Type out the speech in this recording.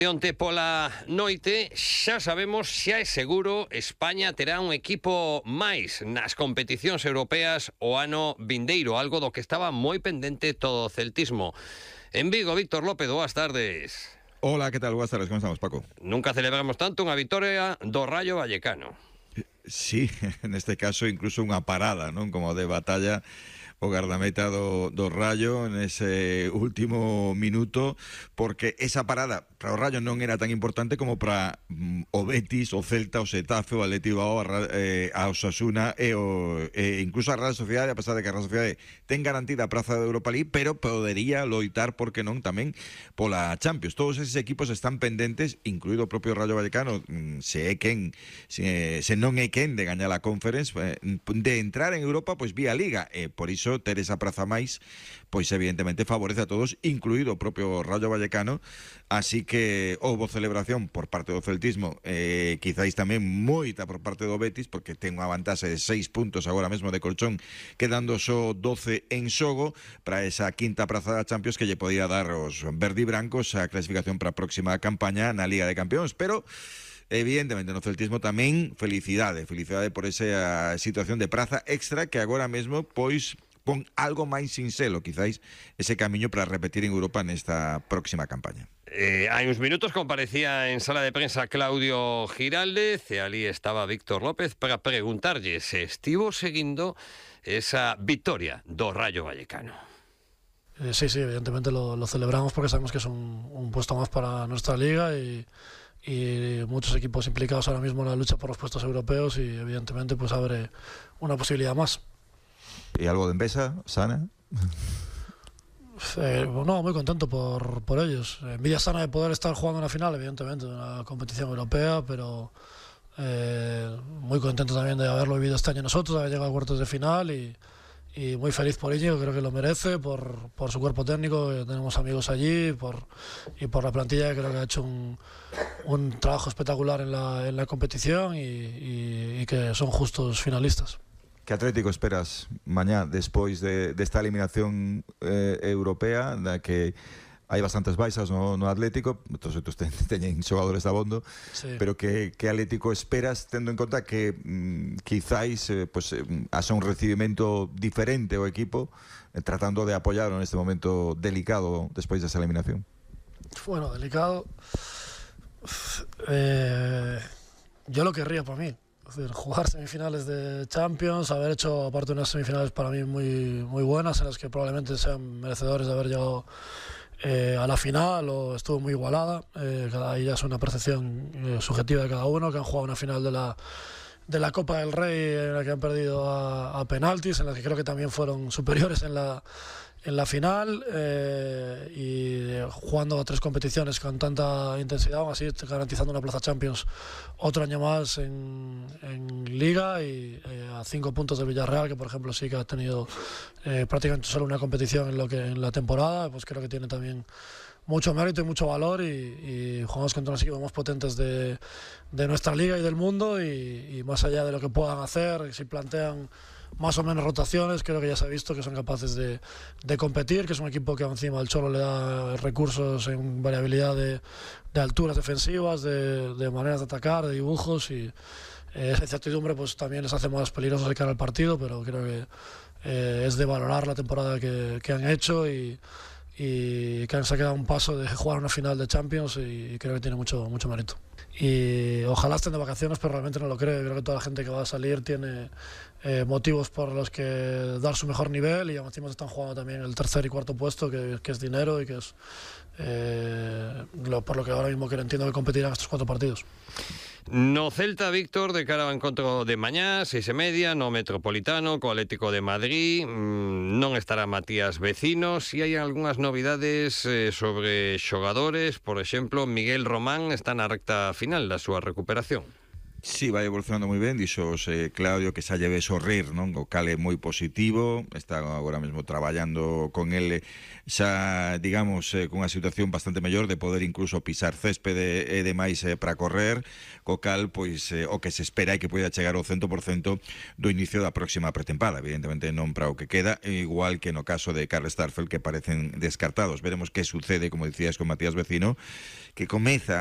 Onte pola noite xa sabemos, xa é seguro, España terá un equipo máis nas competicións europeas o ano vindeiro, algo do que estaba moi pendente todo o celtismo. En Vigo, Víctor López, boas tardes. Hola, ¿qué tal? Buenas tardes, ¿cómo estamos, Paco? Nunca celebramos tanto unha vitoria do Rayo Vallecano. Sí, en este caso incluso unha parada, non? Como de batalla o gardameta do Rayo en ese último minuto, porque esa parada para o Rayo non era tan importante como para o Betis, o Celta, o Xetafe, o Athletic Bilbao, a Osasuna e incluso a Real Sociedade, a pesar de que a Real Sociedade ten garantida a praza de Europa League, pero podería loitar, porque non, tamén pola Champions. Todos esos equipos están pendentes, incluído o propio Rayo Vallecano, se non é quen de gañar a Conference, de entrar en Europa, pois vía Liga, por iso ter esa praza máis, pois evidentemente favorece a todos, incluído o propio Rayo Vallecano. Así que houbo celebración por parte do celtismo, quizáis tamén moita por parte do Betis, porque ten unha vantaxe de 6 puntos agora mesmo de colchón, quedando só 12 en xogo para esa quinta praza da Champions que lle podía dar os verdibrancos a clasificación para a próxima campaña na Liga de Campeóns. Pero evidentemente no celtismo tamén felicidade por esa situación de praza extra que agora mesmo pois pon algo máis sinxelo, quizáis, ese camiño para repetir en Europa nesta próxima campaña. Hai uns minutos comparecía en sala de prensa Claudio Giraldez e ali estaba Víctor López para preguntarlle se estivo seguindo esa victoria do Rayo Vallecano. Sí, evidentemente lo celebramos porque sabemos que es un puesto más para nuestra liga y muchos equipos implicados ahora mismo en la lucha por los puestos europeos, y evidentemente pues abre una posibilidad más. ¿Y algo de envidia sana? No, muy contento por ellos. Envidia sana de poder estar jugando una final, evidentemente, en una competición europea, pero muy contento también de haberlo vivido este año nosotros, de haber llegado a cuartos de final y muy feliz por ello. Creo que lo merece, por su cuerpo técnico, que tenemos amigos allí, y por la plantilla, que creo que ha hecho un trabajo espectacular en la competición y que son justos finalistas. ¿Qué Atlético esperas mañá despois desta eliminación europea, da que hai bastantes baixas no Atlético, todos estos teñen xogadores de abondo, sí. Pero que Atlético esperas, tendo en conta que quizáis haxa un recibimento diferente ao equipo, tratando de apoyarlo neste momento delicado despois desa eliminación? Bueno, delicado, yo lo querría para mí. Es decir, jugar semifinales de Champions, haber hecho aparte unas semifinales para mí muy, muy buenas, en las que probablemente sean merecedores de haber llegado a la final, o estuvo muy igualada. Ahí ya es una percepción subjetiva de cada uno, que han jugado una final de la Copa del Rey en la que han perdido a penaltis, en la que creo que también fueron superiores en la final, y jugando a 3 competiciones con tanta intensidad, aún así garantizando una plaza Champions otro año más en Liga, y a 5 puntos del Villarreal, que por ejemplo sí que ha tenido prácticamente solo una competición en la temporada. Pues creo que tiene también mucho mérito y mucho valor, y jugamos contra los equipos más potentes de nuestra liga y del mundo, y más allá de lo que puedan hacer, si plantean más o menos rotaciones, creo que ya se ha visto que son capaces de competir, que es un equipo que encima el Cholo le da recursos en variabilidad de alturas defensivas, de maneras de atacar, de dibujos, y esa incertidumbre pues también les hace más peligrosos de cara al partido, pero creo que es de valorar la temporada que han hecho, y que han sacado un paso de jugar una final de Champions, y creo que tiene mucho mérito. Y ojalá estén de vacaciones, pero realmente no lo creo. Creo que toda la gente que va a salir tiene motivos por los que dar su mejor nivel, y encima están jugando también el tercer y cuarto puesto, que es dinero, y que es por lo que ahora mismo entiendo que competirán estos 4 partidos. No Celta, Víctor, de cara ao encontro de mañá, 6:30, no Metropolitano, co Atlético de Madrid, non estará Matías Vecinos, e hai algunhas novidades sobre xogadores. Por exemplo, Miguel Román está na recta final da súa recuperación. Sí, vai evolucionando moi ben, dixos Claudio que xa lle ve sorrir, non? O cal é moi positivo, está agora mesmo traballando con ele xa, digamos, cunha situación bastante mellor de poder incluso pisar céspede e demais para correr, co cal, pois, o que se espera é que poida chegar ao 100% do inicio da próxima pretempada, evidentemente non para o que queda, igual que no caso de Karl Starfelt, que parecen descartados. Veremos que sucede, como dicías con Matías Vecino, que comeza